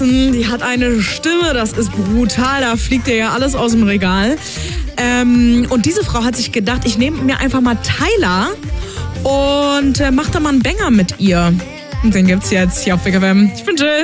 wissen, die hat eine Stimme, das ist brutal, da fliegt ihr ja alles aus dem Regal. Und diese Frau hat sich gedacht, ich nehme mir einfach mal Tyler und mach da mal einen Banger mit ihr. Und den gibt's jetzt hier auf Big FM. Ich bin Jill.